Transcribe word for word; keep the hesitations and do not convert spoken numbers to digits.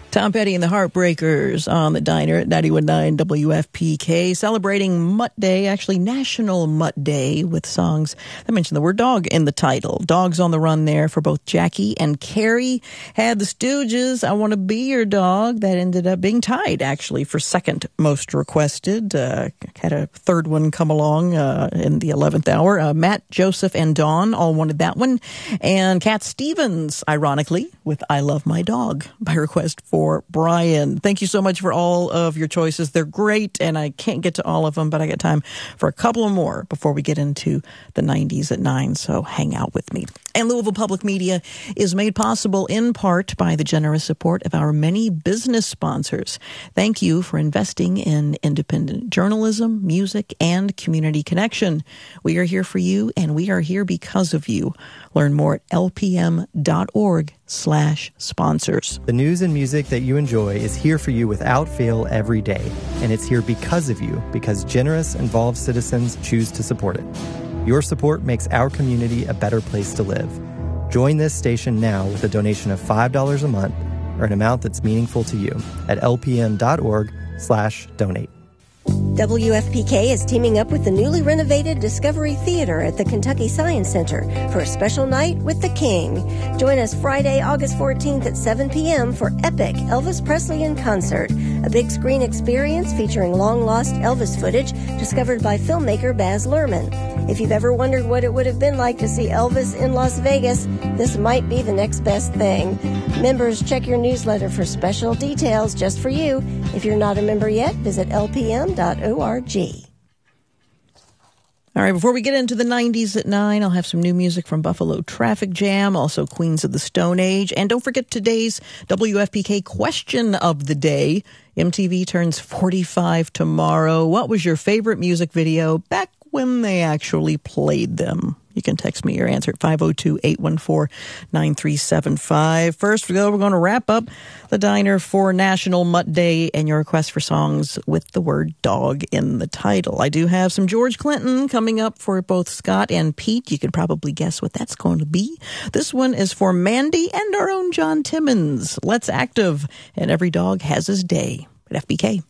Tom Petty and the Heartbreakers on the Diner at ninety-one point nine W F P K, celebrating Mutt Day, actually National Mutt Day, with songs that mention the word dog in the title. Dogs on the Run there for both Jackie and Carrie. Had the Stooges, I Want to Be Your Dog. That ended up being tied, actually, for second most requested. Uh, had a third one come along uh, in the eleventh hour. Uh, Matt, Joseph, and Dawn all wanted that one. And Cat Stevens, ironically, with I Love My Dog, by request for For Brian. Thank you so much for all of your choices. They're great, and I can't get to all of them, but I got time for a couple of more before we get into the nineties at nine, so hang out with me. And Louisville Public Media is made possible in part by the generous support of our many business sponsors. Thank you for investing in independent journalism, music, and community connection. We are here for you, and we are here because of you. Learn more at lpm.org slash sponsors. The news and music that you enjoy is here for you without fail every day. And it's here because of you, because generous, involved citizens choose to support it. Your support makes our community a better place to live. Join this station now with a donation of five dollars a month or an amount that's meaningful to you at lpm.org slash donate. W F P K is teaming up with the newly renovated Discovery Theater at the Kentucky Science Center for a special night with the King. Join us Friday, August fourteenth at seven p.m. for epic Elvis Presley in concert, a big screen experience featuring long-lost Elvis footage discovered by filmmaker Baz Luhrmann. If you've ever wondered what it would have been like to see Elvis in Las Vegas, this might be the next best thing. Members, check your newsletter for special details just for you. If you're not a member yet, visit L P M dot org. All right, before we get into the nineties at nine, I'll have some new music from Buffalo Traffic Jam, also Queens of the Stone Age. And don't forget today's W F P K question of the day. M T V turns forty-five tomorrow. What was your favorite music video back when they actually played them? You can text me your answer at five oh two, eight one four, nine three seven five. First, we're going to wrap up the Diner for National Mutt Day and your request for songs with the word dog in the title. I do have some George Clinton coming up for both Scott and Pete. You can probably guess what that's going to be. This one is for Mandy and our own John Timmons. Let's Active, and Every Dog Has His Day at F B K.